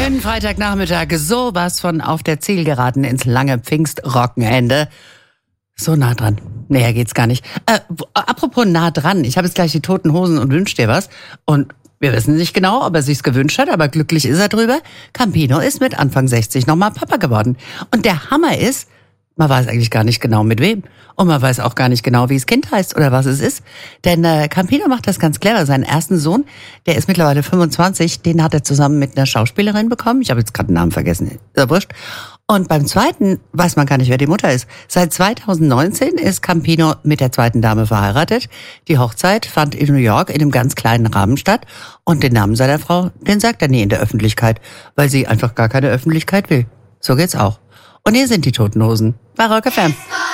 Schönen Freitagnachmittag, sowas von auf der Zielgeraden ins lange Pfingstrockenende. So nah dran. Näher geht's gar nicht. Apropos nah dran, ich habe jetzt gleich die Toten Hosen und wünsch dir was. Und wir wissen nicht genau, ob er sich's gewünscht hat, aber glücklich ist er drüber. Campino ist mit Anfang 60 nochmal Papa geworden. Und der Hammer ist, man weiß eigentlich gar nicht genau mit wem. Und man weiß auch gar nicht genau, wie das Kind heißt oder was es ist. Denn Campino macht das ganz clever. Seinen ersten Sohn, der ist mittlerweile 25, den hat er zusammen mit einer Schauspielerin bekommen. Ich habe jetzt gerade den Namen vergessen, ist ja wurscht. Und beim zweiten weiß man gar nicht, wer die Mutter ist. Seit 2019 ist Campino mit der zweiten Dame verheiratet. Die Hochzeit fand in New York in einem ganz kleinen Rahmen statt. Und den Namen seiner Frau, den sagt er nie in der Öffentlichkeit, weil sie einfach gar keine Öffentlichkeit will. So geht's auch. Und hier sind die Toten Hosen bei Rock FM.